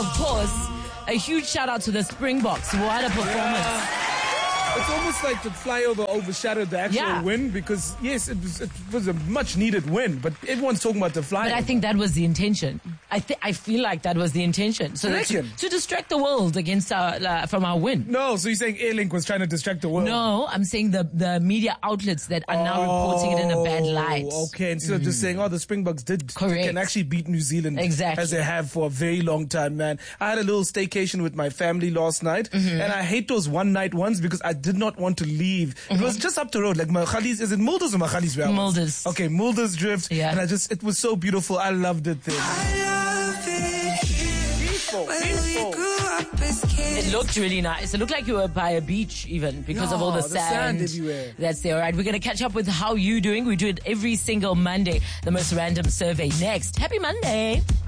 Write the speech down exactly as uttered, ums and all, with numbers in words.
of course, a huge shout out to the Springboks. What a performance. It's almost like the flyover overshadowed the actual Yeah. win because, yes, it was, it was a much needed win, but everyone's talking about the flyover. But I think that was the intention. I th- I feel like that was the intention. So You that to, reckon? to distract the world against our, uh, from our win. No, so you're saying Airlink was trying to distract the world? No, I'm saying the, the media outlets that are now reporting it in a bad light. Oh, okay, instead of just saying, oh, the Springboks did Correct. can actually beat New Zealand Exactly. as they have for a very long time, man. I had a little staycation with my family last night, Mm-hmm. and I hate those one night ones because I did not want to leave. It was just up the road, like Machalis. Is it Mulders or Machalis? where I was? Mulders. Okay, Mulders Drift. Yeah. And I just, it was so beautiful. I loved it there. Beautiful, beautiful. It looked really nice. It looked like you were by a beach even because of all the Yeah, the sand, sand everywhere. that's there. All right, we're going to catch up with how you doing. We do it every single Monday, the most random survey next. Happy Monday.